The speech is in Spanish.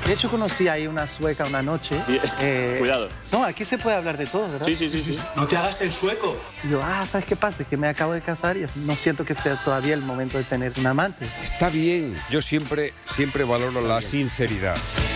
De hecho, conocí ahí una sueca una noche. Cuidado. No, aquí se puede hablar de todo, ¿verdad? Sí. No te hagas el sueco. Y yo, ¿sabes qué pasa? Es que me acabo de casar y no siento que sea todavía el momento de tener un amante. Está bien. Yo siempre valoro la sinceridad.